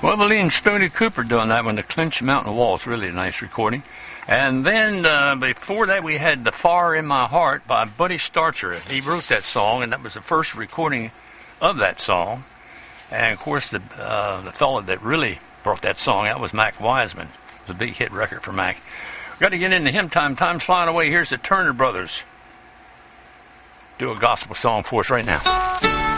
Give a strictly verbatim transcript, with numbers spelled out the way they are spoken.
Well, Lee and Stoney Cooper doing that one, the Clinch Mountain Waltz, really a nice recording. And then uh, before that we had The Fire in My Heart by Buddy Starcher. He wrote that song, and that was the first recording of that song. And of course the uh, the fellow that really brought that song out was Mac Wiseman. It was a big hit record for Mac. We've got to get into hymn time. Time's flying away. Here's the Turner Brothers. Do a gospel song for us right now.